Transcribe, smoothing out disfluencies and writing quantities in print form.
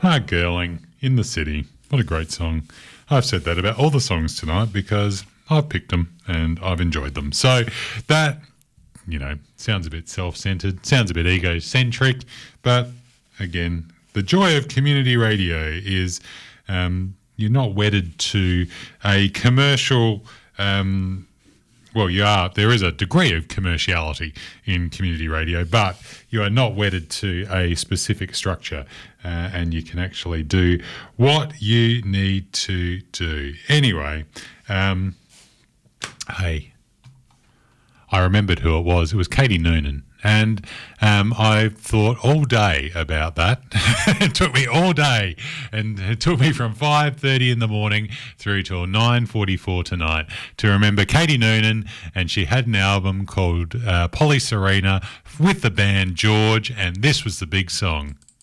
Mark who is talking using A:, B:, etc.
A: Hard Girling in the City. What a great song. I've said that about all the songs tonight because I've picked them and I've enjoyed them. So that, sounds a bit self-centered, sounds a bit egocentric, but again, the joy of community radio is you're not wedded to a commercial well, you are. There is a degree of commerciality in community radio, but you are not wedded to a specific structure, and you can actually do what you need to do. Anyway, hey, I remembered who it was. It was Katie Noonan. And I thought all day about that. It took me all day, and it took me from 5:30 in the morning through till 9:44 tonight to remember Katie Noonan, and she had an album called Polly Serena with the band George, and this was the big song.